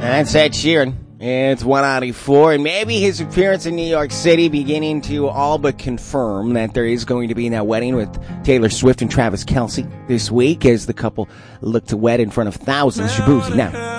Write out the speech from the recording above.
That's Ed Sheeran. It's 194, and maybe his appearance in New York City beginning to all but confirm that there is going to be that wedding with Taylor Swift and Travis Kelce this week as the couple look to wed in front of thousands. Shabuzi now.